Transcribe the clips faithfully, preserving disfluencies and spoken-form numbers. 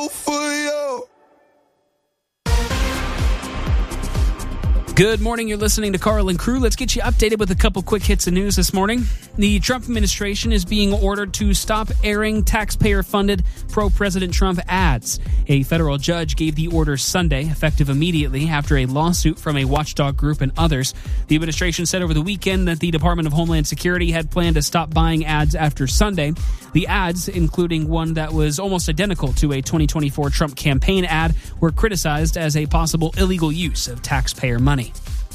Good morning. You're listening to Carl and Crew. Let's get you updated with a couple quick hits of news this morning. The Trump administration is being ordered to stop airing taxpayer-funded pro-President Trump ads. A federal judge gave the order Sunday, effective immediately after a lawsuit from a watchdog group and others. The administration said over the weekend that the Department of Homeland Security had planned to stop buying ads after Sunday. The ads, including one that was almost identical to a twenty twenty-four Trump campaign ad, were criticized as a possible illegal use of taxpayer money.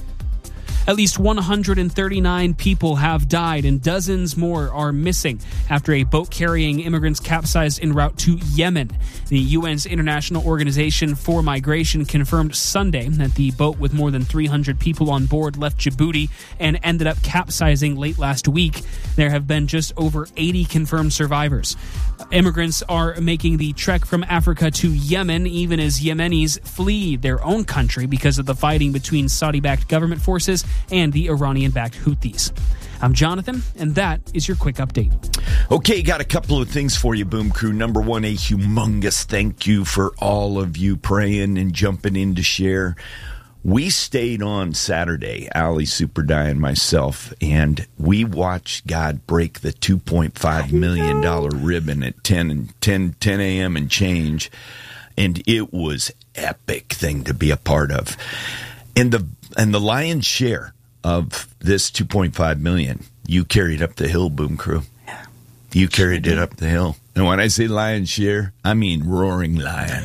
At least one hundred thirty-nine people have died and dozens more are missing after a boat carrying immigrants capsized en route to Yemen. The U N's International Organization for Migration confirmed Sunday that the boat with more than three hundred people on board left Djibouti and ended up capsizing late last week. There have been just over eighty confirmed survivors. Immigrants are making the trek from Africa to Yemen, even as Yemenis flee their own country because of the fighting between Saudi-backed government forces and the Iranian-backed Houthis. I'm Jonathan, and that is your quick update. Okay, got a couple of things for you, Boom Crew. Number one, a humongous thank you for all of you praying and jumping in to share. We stayed on Saturday, Allie, Super Di, and myself, and we watched God break the two point five million dollars ribbon at ten and ten, ten a.m. and change, and it was epic thing to be a part of. And the and the lion's share of this two point five million dollars, you carried up the hill, Boom Crew. Yeah. You carried it up the hill. And when I say lion's share, I mean roaring lion.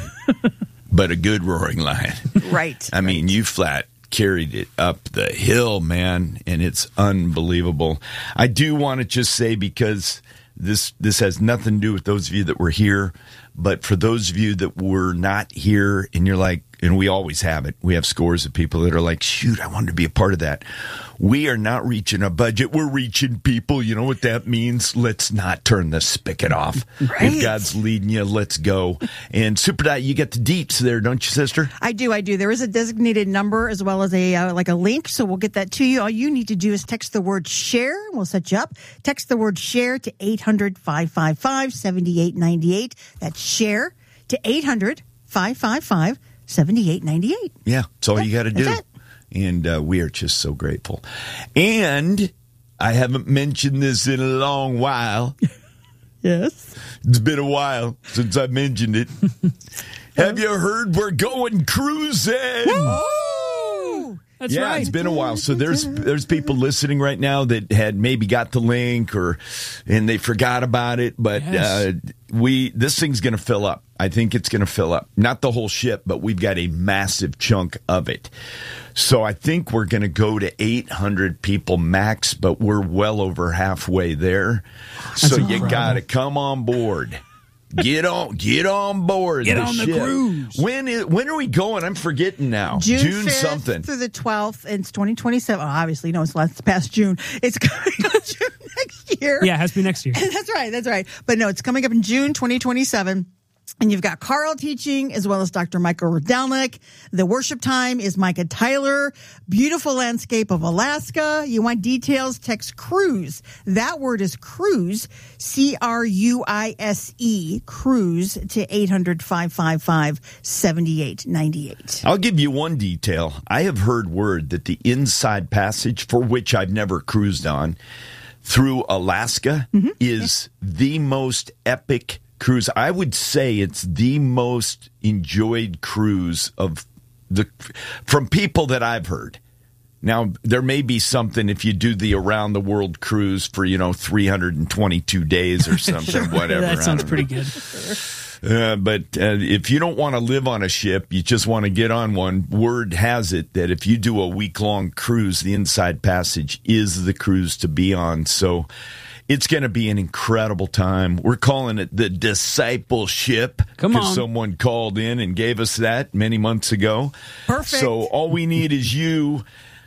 But a good roaring lion. Right. I mean, you flat carried it up the hill, man, and it's unbelievable. I do want to just say, because this this has nothing to do with those of you that were here, but for those of you that were not here and you're like, and we always have it, we have scores of people that are like, shoot, I wanted to be a part of that. We are not reaching a budget. We're reaching people. You know what that means? Let's not turn the spigot off. Right. If God's leading you, let's go. And Super Di, you get the deets there, don't you, sister? I do, I do. There is a designated number as well as a uh, like a link, so we'll get that to you. All you need to do is text the word share. We'll set you up. Text the word share to eight hundred, five five five, seven eight nine eight. That's share to eight hundred, five five five, seven eight nine eight. Yeah, that's all you got to do. That's it. And uh, we are just so grateful. And I haven't mentioned this in a long while. Yes. It's been a while since I mentioned it. Have you heard we're going cruising? Woo! That's yeah, right. it's been a while. So there's there's people listening right now that had maybe got the link or and they forgot about it. But Yes. uh, we this thing's going to fill up. I think it's going to fill up. Not the whole ship, but we've got a massive chunk of it. So I think we're going to go to eight hundred people max, but we're well over halfway there. So you got to come on board. Get on, get on board. Get the on the ship. cruise. When is, when are we going? I'm forgetting now. June, June fifth something. through the twelfth. And it's twenty twenty-seven. Oh, obviously, no, it's last past June. It's coming up June next year. Yeah, it has to be next year. That's right. That's right. But no, it's coming up in June twenty twenty-seven. And you've got Carl teaching as well as Doctor Michael Rodalnik. The worship time is Micah Tyler. Beautiful landscape of Alaska. You want details? Text cruise. That word is cruise. C R U I S E. Cruise to eight hundred, five five five, seven eight nine eight. I'll give you one detail. I have heard word that the Inside Passage, for which I've never cruised on, through Alaska mm-hmm. is the most epic cruise. I would say it's the most enjoyed cruise of the from people that I've heard. Now, there may be something if you do the around the world cruise for, you know, three hundred twenty-two days or something, Sure. whatever. That sounds pretty good. Uh, but uh, if you don't want to live on a ship, you just want to get on one, word has it that if you do a week-long cruise, the Inside Passage is the cruise to be on. So it's going to be an incredible time. We're calling it the Discipleship. Come on. Because someone called in and gave us that many months ago. Perfect. So all we need is you.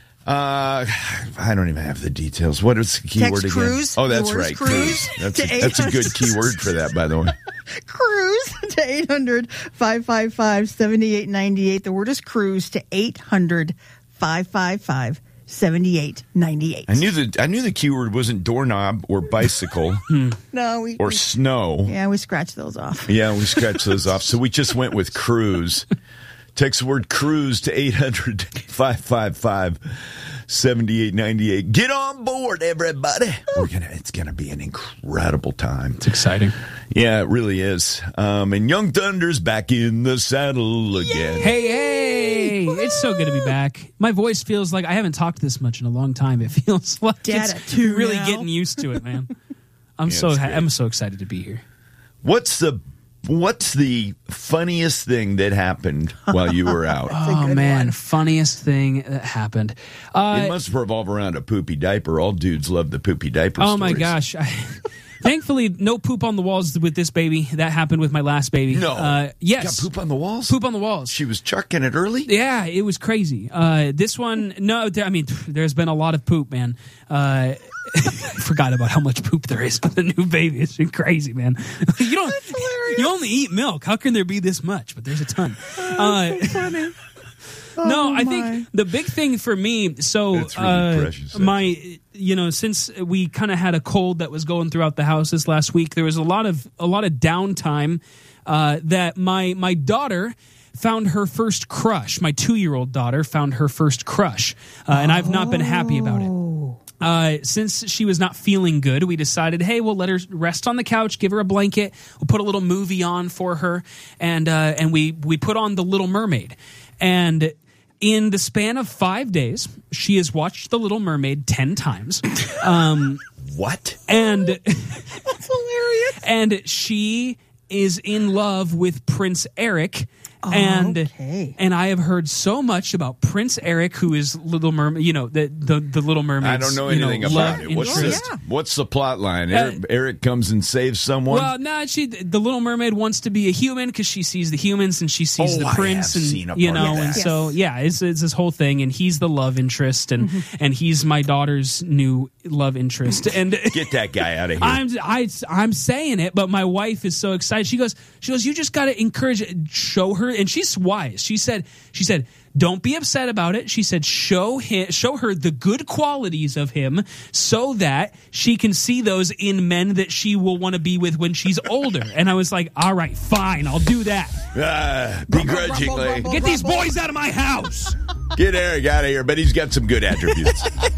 Uh, I don't even have the details. What is the keyword Text again? cruise. Oh, that's The word is right. cruise That's to a, that's a good eight hundred. keyword for that, by the way. Cruise to eight hundred, five five five, seven eight nine eight. The word is cruise to eight hundred, five five five, seventy-eight ninety-eight. I knew the I knew the keyword wasn't doorknob or bicycle No, we or we, snow. yeah, we scratched those off. Yeah, we scratched those off. So we just went with cruise. Text the word cruise to eight hundred, five five five, seven eight nine eight. Get on board, everybody. We're gonna it's gonna be an incredible time. It's exciting. Yeah, it really is. Um, and Young Thunder's back in the saddle again. Hey, hey! It's so good to be back. My voice feels like I haven't talked this much in a long time. It feels like Dad it's at two really now. getting used to it, man. I'm Yeah, so it's ha- great. I'm so excited to be here. What's the What's the funniest thing that happened while you were out? Oh good man, one. funniest thing that happened. Uh, It must revolve around a poopy diaper. All dudes love the poopy diaper oh my stories. gosh. I, thankfully, no poop on the walls with this baby. That happened with my last baby. No. Uh, yes. Got poop on the walls? Poop on the walls. She was chucking it early? Yeah, it was crazy. Uh, this one, no, th- I mean, there's been a lot of poop, man. Uh, I forgot about how much poop there is with a new baby. It's been crazy, man. You don't. You only eat milk. How can there be this much? But there's a ton. Uh, Funny. no, Oh, I my. think the big thing for me. So, That's really uh, precious, my, you know, since we kind of had a cold that was going throughout the house this last week, there was a lot of a lot of downtime. Uh, that my my daughter found her first crush. My two year old daughter found her first crush, uh, and I've not been happy about it. Uh, since she was not feeling good, we decided, hey, we'll let her rest on the couch, give her a blanket, we'll put a little movie on for her, and uh, and we we put on The Little Mermaid, and in the span of five days, she has watched The Little Mermaid ten times, um, What? and That's hilarious. and she is in love with Prince Eric. And okay. and I have heard so much about Prince Eric, who is Little Mermaid. You know the the, the Little Mermaid. I don't know anything about it. What's, interest. this, Yeah. what's the plot line? Uh, Eric, Eric comes and saves someone? Well, no, she the Little Mermaid wants to be a human because she sees the humans and she sees Oh, the I prince, have and seen a you part of know, and that. so Yes. yeah, it's it's this whole thing, and he's the love interest, and and he's my daughter's new love interest, and Get that guy out of here. I'm I, I'm saying it, but my wife is so excited. She goes, she goes, you just got to encourage it, show her, and she's wise. She said, she said, don't be upset about it. She said, show him, show her the good qualities of him, so that she can see those in men that she will want to be with when she's older. And I was like, all right, fine, I'll do that. Ah, begrudgingly. Get these boys out of my house. Get Eric out of here, but he's got some good attributes.